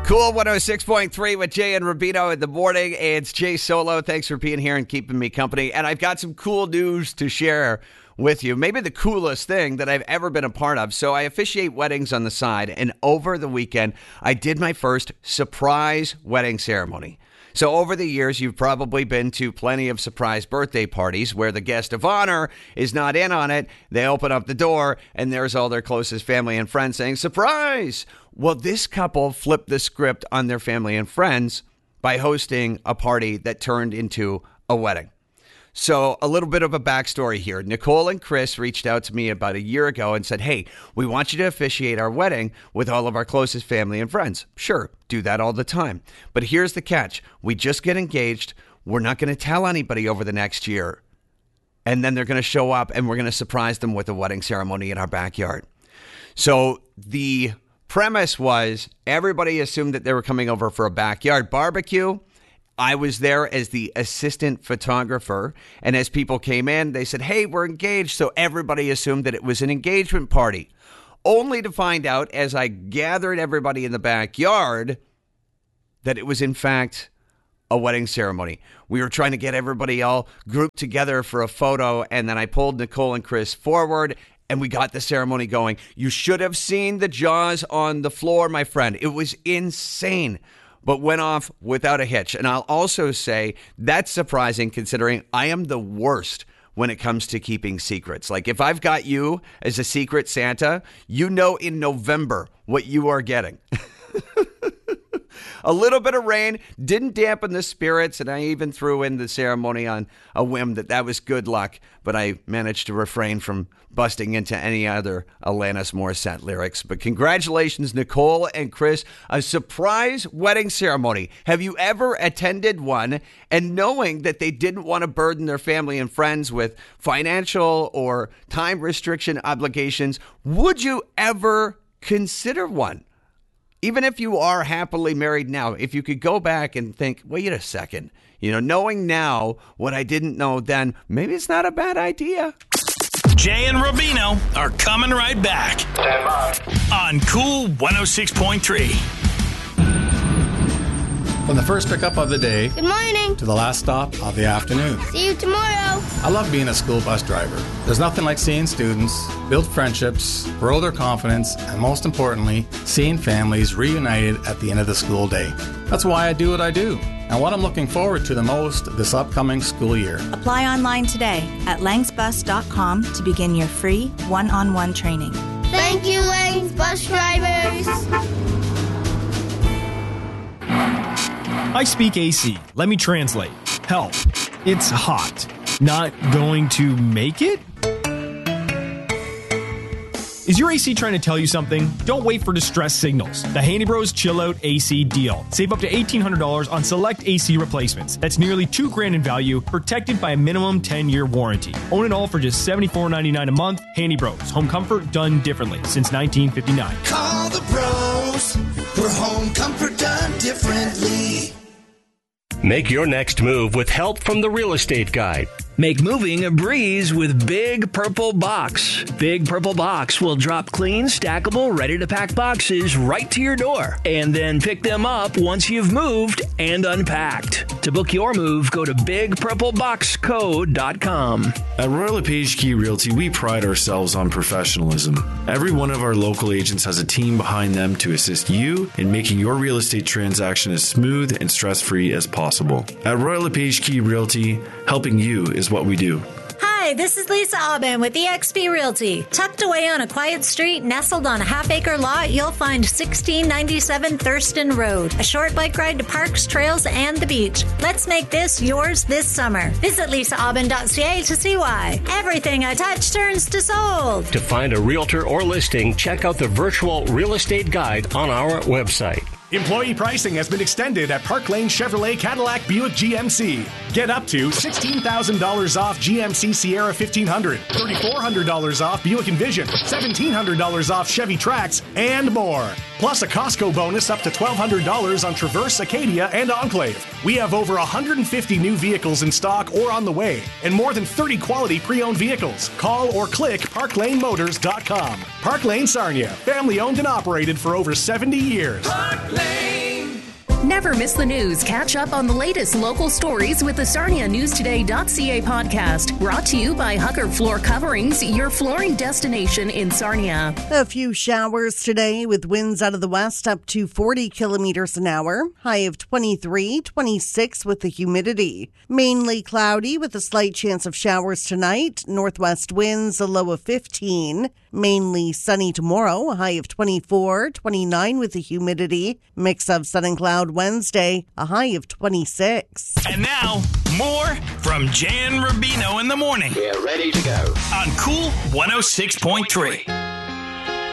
Cool 106.3 with Jay and Rubino in the morning. It's Jay Solo. Thanks for being here and keeping me company. And I've got some cool news to share with you. Maybe the coolest thing that I've ever been a part of. So I officiate weddings on the side. And over the weekend, I did my first surprise wedding ceremony. So over the years, you've probably been to plenty of surprise birthday parties where the guest of honor is not in on it. They open up the door and there's all their closest family and friends saying, surprise! Well, this couple flipped the script on their family and friends by hosting a party that turned into a wedding. So a little bit of a backstory here. Nicole and Chris reached out to me about a year ago and said, hey, we want you to officiate our wedding with all of our closest family and friends. Sure, do that all the time. But here's the catch. We just get engaged. We're not going to tell anybody over the next year. And then they're going to show up and we're going to surprise them with a wedding ceremony in our backyard. So the premise was everybody assumed that they were coming over for a backyard barbecue. I was there as the assistant photographer, and as people came in, they said, hey, we're engaged, so everybody assumed that it was an engagement party, only to find out as I gathered everybody in the backyard that it was, in fact, a wedding ceremony. We were trying to get everybody all grouped together for a photo, and then I pulled Nicole and Chris forward, and we got the ceremony going. You should have seen the jaws on the floor, my friend. It was insane. But went off without a hitch. And I'll also say that's surprising considering I am the worst when it comes to keeping secrets. Like if I've got you as a secret Santa, you know in November what you are getting. A little bit of rain didn't dampen the spirits, and I even threw in the ceremony on a whim that was good luck, but I managed to refrain from busting into any other Alanis Morissette lyrics. But congratulations, Nicole and Chris, a surprise wedding ceremony. Have you ever attended one and knowing that they didn't want to burden their family and friends with financial or time restriction obligations? Would you ever consider one? Even if you are happily married now, if you could go back and think, wait a second, knowing now what I didn't know then, maybe it's not a bad idea. Jay and Rubino are coming right back. Stand by. On Cool 106.3. From the first pickup of the day Good morning. to the last stop of the afternoon. See you tomorrow. I love being a school bus driver. There's nothing like seeing students build friendships, grow their confidence, and most importantly, seeing families reunited at the end of the school day. That's why I do what I do, and what I'm looking forward to the most this upcoming school year. Apply online today at langsbus.com to begin your free one-on-one training. Thank you, Lanes Bus Drivers. I speak AC. Let me translate. Help. It's hot. Not going to make it? Is your AC trying to tell you something? Don't wait for distress signals. The Handy Bros Chill Out AC deal. Save up to $1,800 on select AC replacements. That's nearly $2,000 in value, protected by a minimum 10-year warranty. Own it all for just $74.99 a month. Handy Bros. Home comfort done differently since 1959. Call the pros for home comfort done differently. Make your next move with help from the Real Estate Guide. Make moving a breeze with Big Purple Box. Big Purple Box will drop clean, stackable, ready-to-pack boxes right to your door and then pick them up once you've moved and unpacked. To book your move, go to bigpurpleboxco.com. At Royal LePage Key Realty, we pride ourselves on professionalism. Every one of our local agents has a team behind them to assist you in making your real estate transaction as smooth and stress-free as possible. At Royal LePage Key Realty, helping you is what we do. Hi, this is Lisa Aubin with eXp Realty. Tucked away on a quiet street, nestled on a half-acre lot, you'll find 1697 Thurston Road. A short bike ride to parks, trails, and the beach. Let's make this yours this summer. Visit lisaaubin.ca to see why. Everything I touch turns to sold. To find a realtor or listing, check out the virtual real estate guide on our website. Employee pricing has been extended at Park Lane Chevrolet Cadillac Buick GMC. Get up to $16,000 off GMC Sierra 1500, $3,400 off Buick Envision, $1,700 off Chevy Trax, and more. Plus a Costco bonus up to $1,200 on Traverse, Acadia, and Enclave. We have over 150 new vehicles in stock or on the way, and more than 30 quality pre-owned vehicles. Call or click parklanemotors.com. Park Lane Sarnia, family owned and operated for over 70 years. Park Lane Never miss the news. Catch up on the latest local stories with the SarniaNewsToday.ca podcast. Brought to you by Hugger Floor Coverings, your flooring destination in Sarnia. A few showers today with winds out of the west up to 40 kilometers an hour. High of 23, 26 with the humidity. Mainly cloudy with a slight chance of showers tonight. Northwest winds, a low of 15. Mainly sunny tomorrow, a high of 24, 29 with the humidity. Mix of sun and cloud Wednesday, a high of 26. And now, more from Jay and Rubino in the morning. We're ready to go. On Cool 106.3.